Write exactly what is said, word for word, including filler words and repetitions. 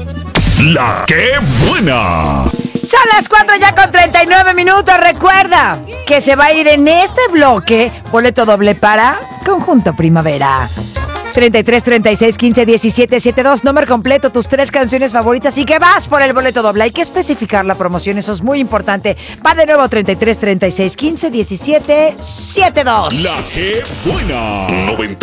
La que buena. Son las cuatro ya con treinta y nueve minutos. Recuerda que se va a ir en este bloque boleto doble para Conjunto Primavera. treinta y tres, treinta y seis, quince, diecisiete, setenta y dos. Número completo, tus tres canciones favoritas y que vas por el boleto doble. Hay que especificar la promoción, eso es muy importante. Va de nuevo treinta y tres, treinta y seis, quince, diecisiete, setenta y dos. La que buena. noventa